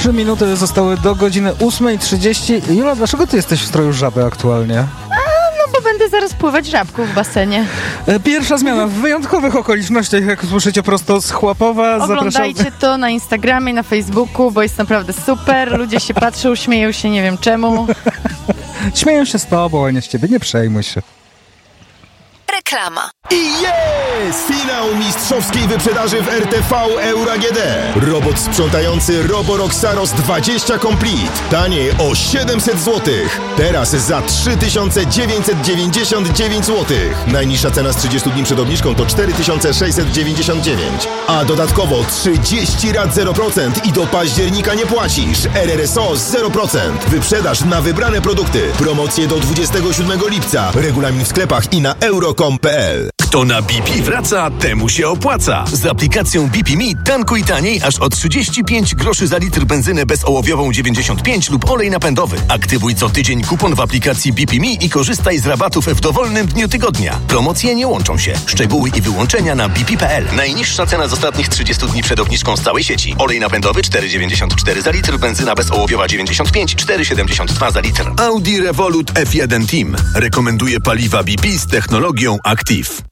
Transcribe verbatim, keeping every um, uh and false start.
Trzy minuty zostały do godziny ósmej trzydzieści. Jula, dlaczego ty jesteś w stroju żaby aktualnie? A, no bo będę zaraz pływać żabką w basenie. Pierwsza zmiana w wyjątkowych okolicznościach, jak słyszycie, prosto z Chłapowa. Oglądajcie Zapraszam... to na Instagramie, na Facebooku, bo jest naprawdę super. Ludzie się patrzą, śmieją się, nie wiem czemu. Śmieją się z tobą, a nie z ciebie, nie przejmuj się. Reklama. I jest! Finał mistrzowskiej wyprzedaży w R T V Euro A G D. Robot sprzątający Roborock Saros dwadzieścia Complete. Taniej o siedemset złotych. Teraz za trzy tysiące dziewięćset dziewięćdziesiąt dziewięć złotych. Najniższa cena z trzydziestu dni przed obniżką to cztery tysiące sześćset dziewięćdziesiąt dziewięć. A dodatkowo trzydzieści rat zero procent i do października nie płacisz. R R S O zero procent. Wyprzedaż na wybrane produkty. Promocje do dwudziestego siódmego lipca. Regulamin w sklepach i na euro kropka com kropka p l. Kto na B P wraca, temu się opłaca. Z aplikacją B P Me tankuj taniej aż o trzydzieści pięć groszy za litr benzynę bezołowiową dziewięćdziesiąt pięć lub olej napędowy. Aktywuj co tydzień kupon w aplikacji B P Me i korzystaj z rabatów w dowolnym dniu tygodnia. Promocje nie łączą się. Szczegóły i wyłączenia na b p kropka p l. Najniższa cena z ostatnich trzydziestu dni przed obniżką z całej sieci. Olej napędowy cztery dziewięćdziesiąt cztery za litr, benzyna bezołowiowa dziewięćdziesiąt pięć, cztery siedemdziesiąt dwa za litr. Audi Revolut F jeden Team rekomenduje paliwa B P z technologią Active.